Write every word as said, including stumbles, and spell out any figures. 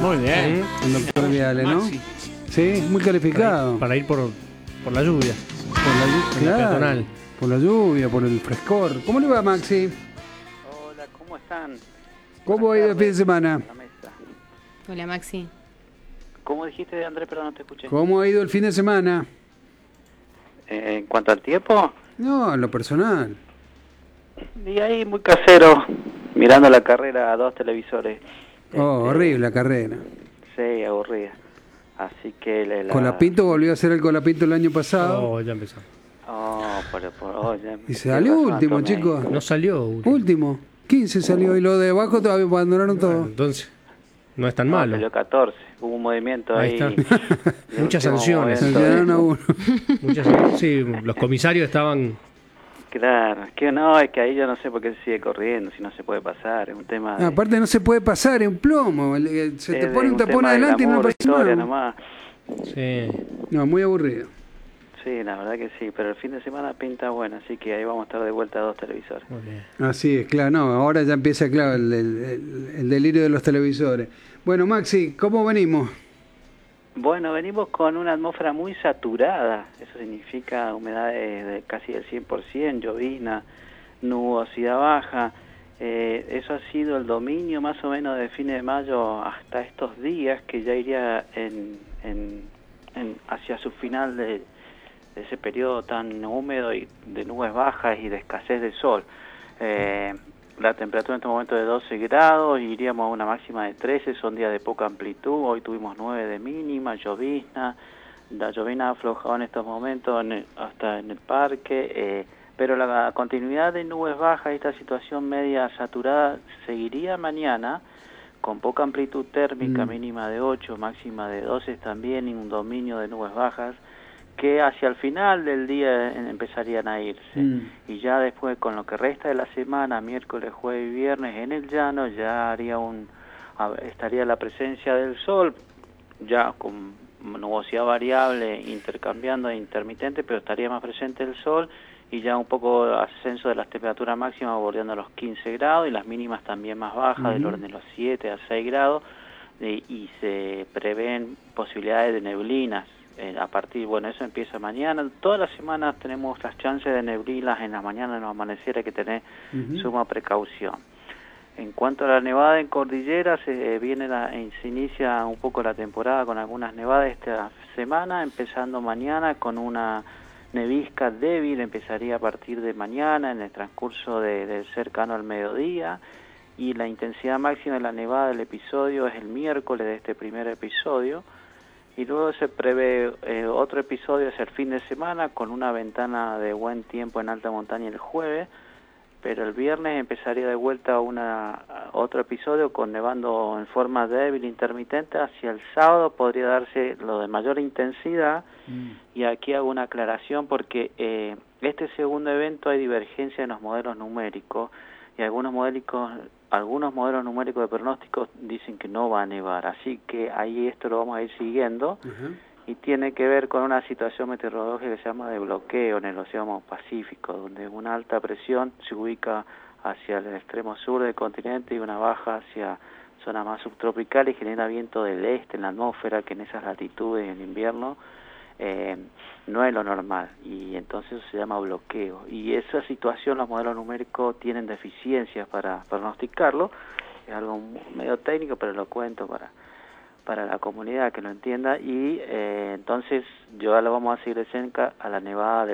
Muy bien. El doctor Viale, ¿no? Maxi. Sí, muy calificado. Para ir, para ir por, por la lluvia. Por la, llu- Por la claro, peatonal. por la lluvia, por el frescor. ¿Cómo le va, Maxi? Hola, ¿cómo están? ¿Cómo ha ido el fin de semana? La mesa. Hola, Maxi. ¿Cómo dijiste, Andrés? Perdón, no te escuché. ¿Cómo ha ido el fin de semana? Eh, en cuanto al tiempo, No, en lo personal. y ahí muy casero, mirando la carrera a dos televisores. Oh, Este, horrible la carrera. Sí, aburrida. Así que... La, la- Colapinto volvió a hacer el Colapinto el año pasado. Oh, ya empezó. Oh, por, por, oh, ya- Y se salió razón, último, tomé. chicos. No salió. último. Último. quince salió y lo de abajo todavía abandonaron Bueno, todo. entonces, no es tan No, malo. salió catorce. Hubo un movimiento Ahí ahí. está. de Muchas último sanciones. momento. Sancionaron a uno. Muchas, sí, los comisarios estaban... Claro, es que no, es que ahí yo no sé por qué se sigue corriendo, si no se puede pasar, es un tema de... Ah, aparte no se puede pasar, es un plomo. el- el- Se te es pone de un tapón tema de adelante y no glamour, pasa historia nada. nomás. Sí. No, muy aburrido. Sí, la verdad que sí, pero el fin de semana pinta bueno, así que ahí vamos a estar de vuelta a dos televisores. Muy bien. Así es, claro, no, ahora ya empieza, claro, el, el- el- el delirio de los televisores. Bueno, Maxi, ¿cómo venimos? Bueno, venimos con una atmósfera muy saturada, eso significa humedad de, de casi del cien por ciento, llovizna, nubosidad baja. Eh, eso ha sido el dominio más o menos de fines de mayo hasta estos días, que ya iría en, en, en- hacia su final de, de ese periodo tan húmedo y de nubes bajas y de escasez de sol. Eh, la temperatura en este momento es de doce grados, iríamos a una máxima de trece, son días de poca amplitud, hoy tuvimos nueve de mínima, llovizna, la llovizna ha aflojado en estos momentos en el- hasta en el parque, eh, pero la continuidad de nubes bajas y esta situación media saturada seguiría mañana, con poca amplitud térmica, Mm. mínima de ocho, máxima de doce también, y un dominio de nubes bajas, que hacia el final del día eh, empezarían a irse. Mm. Y ya después, con lo que resta de la semana, miércoles, jueves y viernes, en el llano ya haría un a- estaría la presencia del sol, ya con nubosidad variable, intercambiando e intermitente, pero estaría más presente el sol, y ya un poco ascenso de las temperaturas máximas bordeando los quince grados, y las mínimas también más bajas, del Ujú. orden de los siete a seis grados, y, y se prevén posibilidades de neblinas. Eh, a partir, bueno, eso empieza mañana. Todas las semanas tenemos las chances de neblinas en la mañana, en los amaneceres, hay que tener Ujú. suma precaución. En cuanto a la nevada en cordillera, se eh, viene la, eh, se inicia un poco la temporada con algunas nevadas esta semana, empezando mañana con una nevisca débil, empezaría a partir de mañana en el transcurso de, de cercano al mediodía, y la intensidad máxima de la nevada del episodio es el miércoles de este primer episodio, y luego se prevé eh, otro episodio hacia el fin de semana con una ventana de buen tiempo en alta montaña el jueves, pero el viernes empezaría de vuelta una a otro episodio con nevando en forma débil, intermitente. Hacia el sábado podría darse lo de mayor intensidad, Mm. y aquí hago una aclaración porque eh, este segundo evento hay divergencia en los modelos numéricos, y algunos modélicos, algunos modelos numéricos de pronósticos dicen que no va a nevar, así que ahí esto lo vamos a ir siguiendo. Ajá. Y tiene que ver con una situación meteorológica que se llama de bloqueo en el Océano Pacífico, donde una alta presión se ubica hacia el extremo sur del continente y una baja hacia zona más subtropical, y genera viento del este en la atmósfera, que en esas latitudes en invierno eh, no es lo normal, y entonces eso se llama bloqueo. Y esa situación los modelos numéricos tienen deficiencias para pronosticarlo. Es algo medio técnico, pero lo cuento para... para la comunidad que lo entienda, y eh, entonces yo ahora lo vamos a seguir de cerca a la nevada de